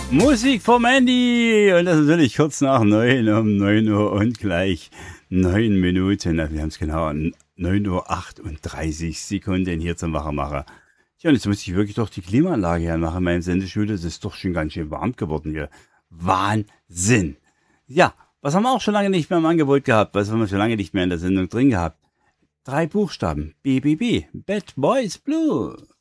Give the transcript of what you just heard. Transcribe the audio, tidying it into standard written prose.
Musik vom Andy und das natürlich kurz nach 9, um 9 Uhr und gleich 9 Minuten. Also wir haben es genau 9 Uhr 38 Sekunden hier zum Wachermacher. Ja, und jetzt muss ich wirklich doch die Klimaanlage anmachen in meinem Sendestudio. Das ist doch schon ganz schön warm geworden hier. Wahnsinn! Ja, was haben wir auch schon lange nicht mehr im Angebot gehabt? Was haben wir schon lange nicht mehr in der Sendung drin gehabt? 3 Buchstaben. BBB. Bad Boys Blue.